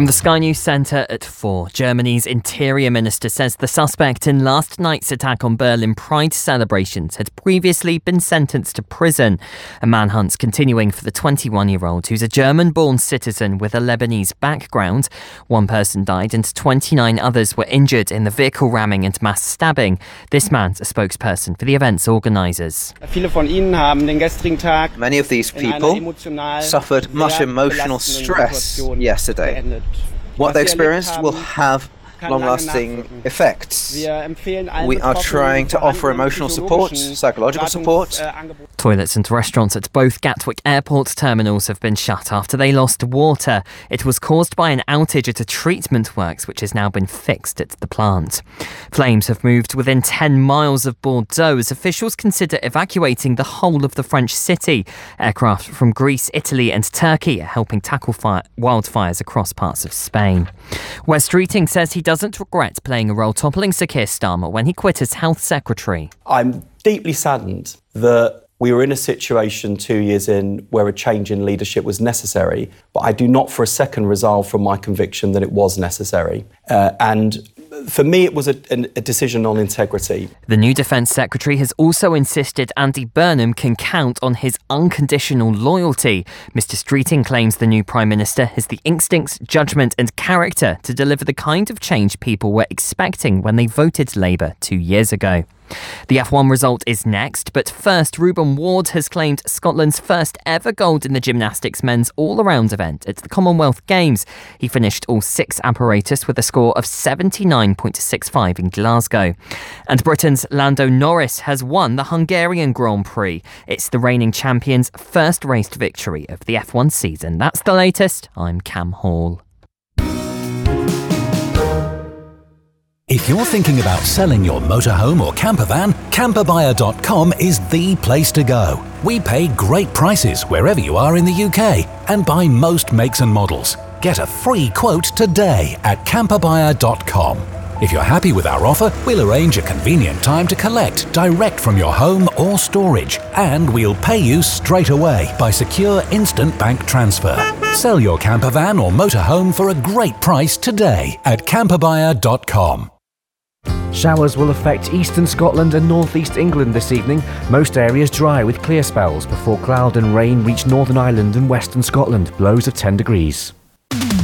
From the Sky News Centre at 4, Germany's Interior Minister says the suspect in last night's attack on Berlin Pride celebrations had previously been sentenced to prison. A manhunt's continuing for the 21-year-old, who's a German-born citizen with a Lebanese background. One person died and 29 others were injured in the vehicle ramming and mass stabbing. This man's a spokesperson for the event's organisers. Many of these people suffered much emotional stress yesterday. What they experienced will have long-lasting effects. We are trying to offer emotional support, psychological support. Toilets and restaurants at both Gatwick Airport terminals have been shut after they lost water. It was caused by an outage at a treatment works, which has now been fixed at the plant. Flames have moved within 10 miles of Bordeaux as officials consider evacuating the whole of the French city. Aircraft from Greece, Italy and Turkey are helping tackle wildfires across parts of Spain. Wes Streeting says he doesn't regret playing a role toppling Sir Keir Starmer when he quit as Health Secretary. I'm deeply saddened that we were in a situation 2 years in where a change in leadership was necessary, but I do not for a second resolve from my conviction that it was necessary. And for me, it was a decision on integrity. The new Defence Secretary has also insisted Andy Burnham can count on his unconditional loyalty. Mr Streeting claims the new Prime Minister has the instincts, judgment and character to deliver the kind of change people were expecting when they voted Labour 2 years ago. The F1 result is next, but first, Reuben Ward has claimed Scotland's first ever gold in the gymnastics men's all-around event at the Commonwealth Games. He finished all 6 apparatus with a score of 79.65 in Glasgow. And Britain's Lando Norris has won the Hungarian Grand Prix. It's the reigning champion's first raced victory of the F1 season. That's the latest. I'm Cam Hall. If you're thinking about selling your motorhome or camper van, camperbuyer.com is the place to go. We pay great prices wherever you are in the UK and buy most makes and models. Get a free quote today at camperbuyer.com. If you're happy with our offer, we'll arrange a convenient time to collect direct from your home or storage, and we'll pay you straight away by secure instant bank transfer. Sell your camper van or motorhome for a great price today at camperbuyer.com. Showers will affect eastern Scotland and northeast England this evening. Most areas dry with clear spells before cloud and rain reach Northern Ireland and western Scotland, lows of 10 degrees.